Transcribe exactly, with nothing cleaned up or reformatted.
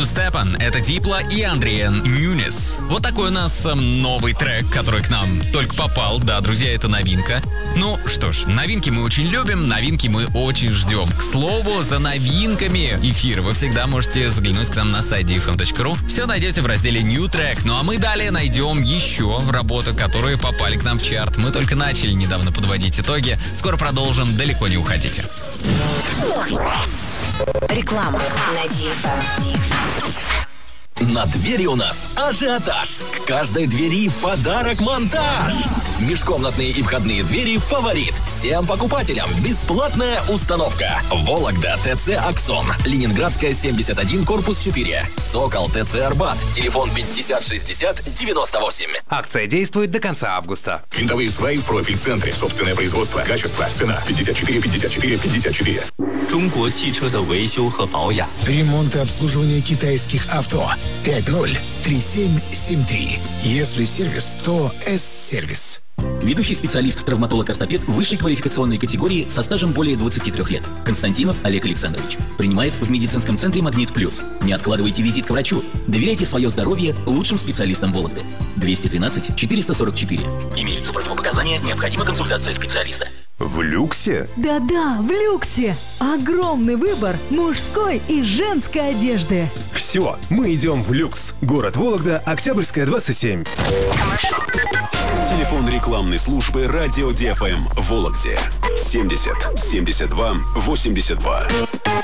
to Step On. Это Diplo и Андриан Нюнес. Вот такой у нас э, новый трек, который к нам только попал. Да, друзья, это новинка. Ну что ж, новинки мы очень любим, новинки мы очень ждем. К слову, за новинками эфира вы всегда можете заглянуть к нам на сайт ди эф эм точка ру. Все найдете в разделе New Track. Ну а мы далее найдем еще работы, которые попали к нам в чарт. Мы только начали недавно подводить итоги. Скоро продолжим, далеко не уходите. Реклама на ди эф эм. На двери у нас ажиотаж. К каждой двери в подарок монтаж. Межкомнатные и входные двери «Фаворит». Всем покупателям бесплатная установка. Вологда ТЦ «Аксон». Ленинградская, семьдесят один, корпус четыре. Сокол ТЦ «Арбат». Телефон пятьдесят шестьдесят девяносто восемь. Акция действует до конца августа. Винтовые сваи в профиль-центре. Собственное производство. Качество. Цена. пятьдесят четыре пятьдесят четыре пятьдесят четыре. 中国汽车的维修和保养。 Ремонт и обслуживание китайских авто. пять ноль три семь семь три. Если сервис, то С-сервис. Ведущий специалист, травматолог-ортопед высшей квалификационной категории со стажем более двадцати трёх лет. Константинов Олег Александрович. Принимает в медицинском центре «Магнит Плюс». Не откладывайте визит к врачу. Доверяйте свое здоровье лучшим специалистам Вологды. двести тринадцать четыреста сорок четыре. Имеются противопоказания, необходима консультация специалиста. В люксе? Да-да, в люксе. Огромный выбор мужской и женской одежды. Все, мы идем в люкс. Город Вологда, Октябрьская, двадцать семь. Телефон рекламной службы радио ди эф эм в Вологде. семьдесят семьдесят два восемьдесят два.